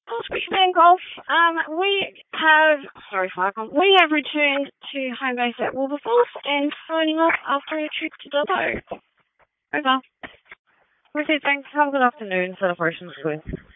Speaking Golf, we have returned to home base at Wilberforce and signing off after a trip to Dubbo. Over. Thanks. Have a good afternoon, Celebration Square.